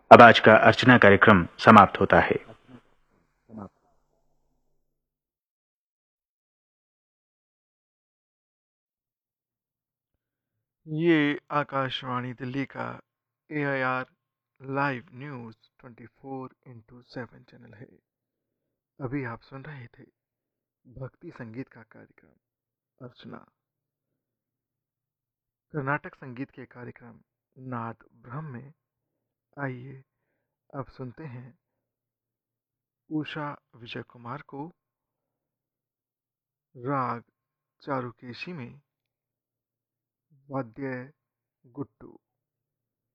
अब आज का अर्चना कार्यक्रम समाप्त होता है। ये आकाशवाणी दिल्ली का AIR लाइव न्यूज़ 24/7 चैनल है। अभी आप सुन रहे थे भक्ति संगीत का कार्यक्रम अर्चना। कर्नाटक संगीत के कार्यक्रम नाद ब्रह्म में आइए अब सुनते हैं उषा विजय कुमार को राग चारुकेशी में वाद्य गुट्टू।